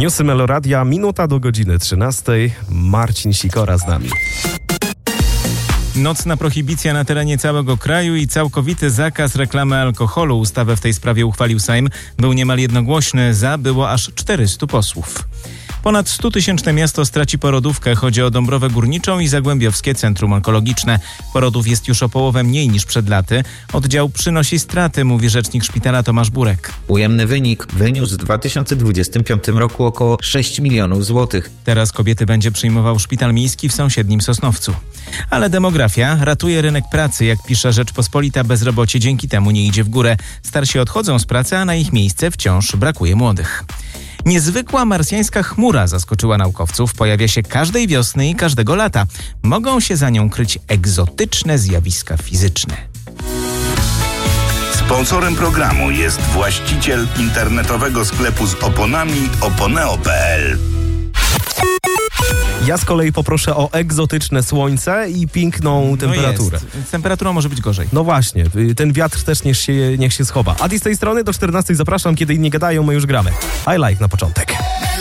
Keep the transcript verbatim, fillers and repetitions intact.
Newsy Meloradia, minuta do godziny trzynastej. Marcin Sikora z nami. Nocna prohibicja na terenie całego kraju i całkowity zakaz reklamy alkoholu. Ustawę w tej sprawie uchwalił Sejm. Był niemal jednogłośny. Za było aż czterystu posłów. Ponad stutysięczne miasto straci porodówkę. Chodzi o Dąbrowę Górniczą i Zagłębiowskie Centrum Onkologiczne. Porodów jest już o połowę mniej niż przed laty. Oddział przynosi straty, mówi rzecznik szpitala Tomasz Burek. Ujemny wynik wyniósł w dwa tysiące dwudziestym piątym roku około sześć milionów złotych. Teraz kobiety będzie przyjmował szpital miejski w sąsiednim Sosnowcu. Ale demografia ratuje rynek pracy. Jak pisze Rzeczpospolita, bezrobocie dzięki temu nie idzie w górę. Starsi odchodzą z pracy, a na ich miejsce wciąż brakuje młodych. Niezwykła marsjańska chmura zaskoczyła naukowców. Pojawia się każdej wiosny i każdego lata. Mogą się za nią kryć egzotyczne zjawiska fizyczne. Sponsorem programu jest właściciel internetowego sklepu z oponami oponeo kropka pe el. Ja z kolei poproszę o egzotyczne słońce i piękną temperaturę. No jest. Temperatura może być gorzej. No właśnie, ten wiatr też niech się, niech się schowa. A z tej strony do czternastej zapraszam, kiedy inni gadają, my już gramy. I like na początek.